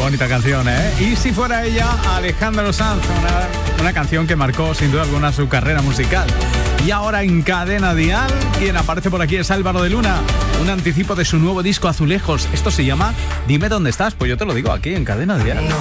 bonita canción, ¿eh? Y si fuera ella, Alejandro Sanz, una canción que marcó sin duda alguna su carrera musical. Y ahora en Cadena Dial, quien aparece por aquí es Álvaro de Luna, un anticipo de su nuevo disco Azulejos. Esto se llama Dime dónde estás. Pues yo te lo digo aquí en Cadena Dial. No